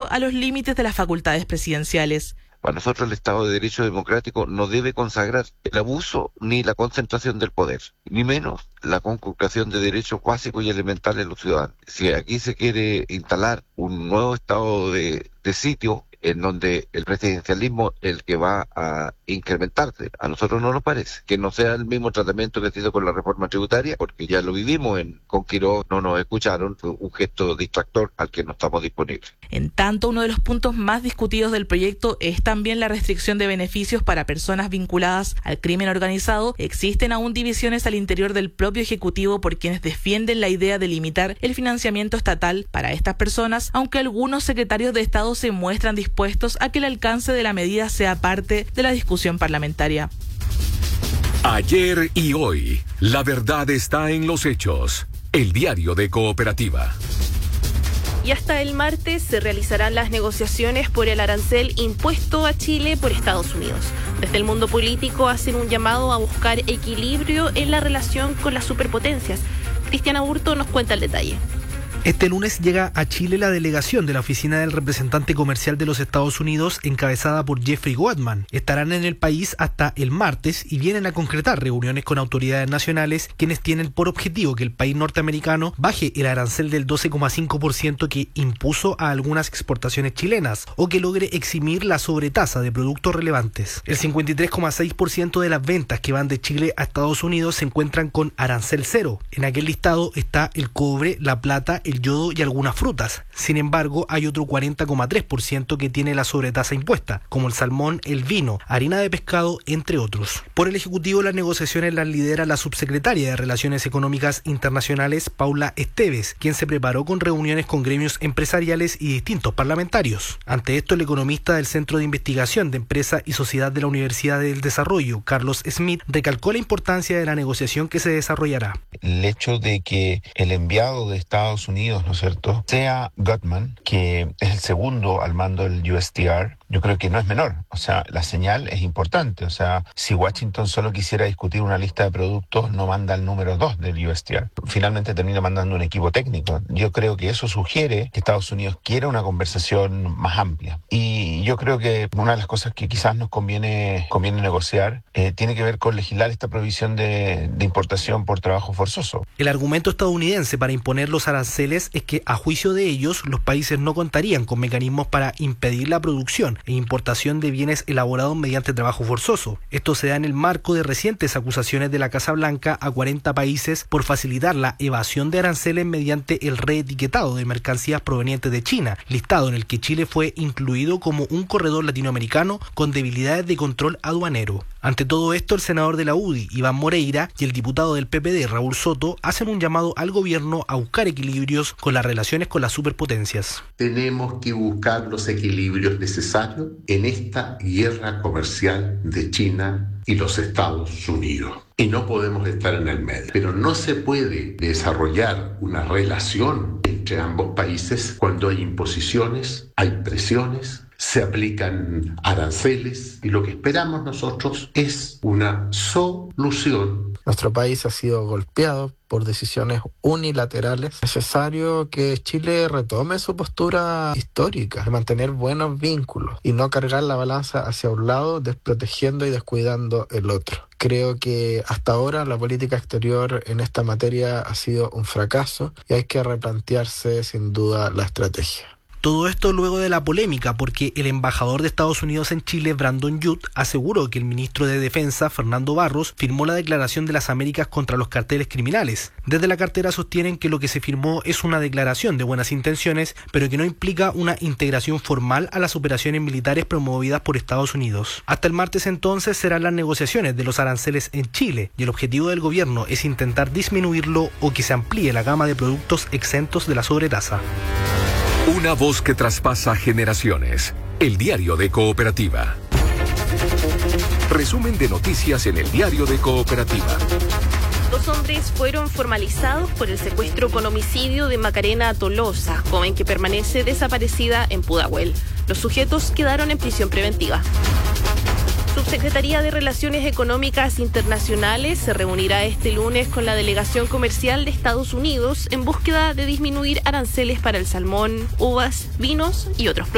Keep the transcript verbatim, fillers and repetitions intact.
a los límites de las facultades presidenciales. Para nosotros el Estado de Derecho democrático no debe consagrar el abuso ni la concentración del poder, ni menos la conculcación de derechos básicos y elementales de los ciudadanos. Si aquí se quiere instalar un nuevo estado de, de sitio en donde el presidencialismo es el que va a incrementarse, a nosotros no nos parece. Que no sea el mismo tratamiento que se hizo con la reforma tributaria, porque ya lo vivimos en, con Quirós, no nos escucharon, fue un gesto distractor al que no estamos disponibles. En tanto, uno de los puntos más discutidos del proyecto es también la restricción de beneficios para personas vinculadas al crimen organizado. Existen aún divisiones al interior del propio Ejecutivo por quienes defienden la idea de limitar el financiamiento estatal para estas personas, aunque algunos secretarios de Estado se muestran dispuestos dispuestos a que el alcance de la medida sea parte de la discusión parlamentaria. Ayer y hoy, la verdad está en los hechos. El diario de Cooperativa. Y hasta el martes se realizarán las negociaciones por el arancel impuesto a Chile por Estados Unidos. Desde el mundo político hacen un llamado a buscar equilibrio en la relación con las superpotencias. Cristiana Burto nos cuenta el detalle. Este lunes llega a Chile la delegación de la Oficina del Representante Comercial de los Estados Unidos, encabezada por Jeffrey Goldman. Estarán en el país hasta el martes y vienen a concretar reuniones con autoridades nacionales, quienes tienen por objetivo que el país norteamericano baje el arancel del doce coma cinco por ciento que impuso a algunas exportaciones chilenas, o que logre eximir la sobretasa de productos relevantes. El cincuenta y tres coma seis por ciento de las ventas que van de Chile a Estados Unidos se encuentran con arancel cero. En aquel listado está el cobre, la plata, el yodo y algunas frutas. Sin embargo, hay otro cuarenta coma tres por ciento que tiene la sobretasa impuesta, como el salmón, el vino, harina de pescado, entre otros. Por el Ejecutivo, las negociaciones las lidera la subsecretaria de Relaciones Económicas Internacionales, Paula Esteves, quien se preparó con reuniones con gremios empresariales y distintos parlamentarios. Ante esto, el economista del Centro de Investigación de Empresa y Sociedad de la Universidad del Desarrollo, Carlos Smith, recalcó la importancia de la negociación que se desarrollará. El hecho de que el enviado de Estados Unidos ¿no es cierto?, sea Goldman, que es el segundo al mando del U S T R, yo creo que no es menor. O sea, la señal es importante. O sea, si Washington solo quisiera discutir una lista de productos, no manda el número dos del U S T R. Finalmente termina mandando un equipo técnico. Yo creo que eso sugiere que Estados Unidos quiere una conversación más amplia. Y yo creo que una de las cosas que quizás nos conviene, conviene negociar eh, tiene que ver con legislar esta provisión de, de importación por trabajo forzoso. El argumento estadounidense para imponer los aranceles es que, a juicio de ellos, los países no contarían con mecanismos para impedir la producción e importación de bienes elaborados mediante trabajo forzoso. Esto se da en el marco de recientes acusaciones de la Casa Blanca a cuarenta países por facilitar la evasión de aranceles mediante el reetiquetado de mercancías provenientes de China, listado en el que Chile fue incluido como un corredor latinoamericano con debilidades de control aduanero. Ante todo esto, el senador de la U D I, Iván Moreira, y el diputado del P P D, Raúl Soto, hacen un llamado al gobierno a buscar equilibrios con las relaciones con las superpotencias. Tenemos que buscar los equilibrios necesarios en esta guerra comercial de China y los Estados Unidos. Y no podemos estar en el medio. Pero no se puede desarrollar una relación entre ambos países cuando hay imposiciones, hay presiones, se aplican aranceles, y lo que esperamos nosotros es una solución. Nuestro país ha sido golpeado por decisiones unilaterales. Es necesario que Chile retome su postura histórica de mantener buenos vínculos y no cargar la balanza hacia un lado, desprotegiendo y descuidando el otro. Creo que hasta ahora la política exterior en esta materia ha sido un fracaso y hay que replantearse sin duda la estrategia. Todo esto luego de la polémica porque el embajador de Estados Unidos en Chile, Brandon Youth, aseguró que el ministro de Defensa, Fernando Barros, firmó la Declaración de las Américas contra los carteles criminales. Desde la cartera sostienen que lo que se firmó es una declaración de buenas intenciones, pero que no implica una integración formal a las operaciones militares promovidas por Estados Unidos. Hasta el martes entonces serán las negociaciones de los aranceles en Chile, y el objetivo del gobierno es intentar disminuirlo o que se amplíe la gama de productos exentos de la sobretasa. Una voz que traspasa generaciones. El diario de Cooperativa. Resumen de noticias en el diario de Cooperativa. Dos hombres fueron formalizados por el secuestro con homicidio de Macarena Tolosa, joven que permanece desaparecida en Pudahuel. Los sujetos quedaron en prisión preventiva. Subsecretaría de Relaciones Económicas Internacionales se reunirá este lunes con la delegación comercial de Estados Unidos en búsqueda de disminuir aranceles para el salmón, uvas, vinos y otros productos.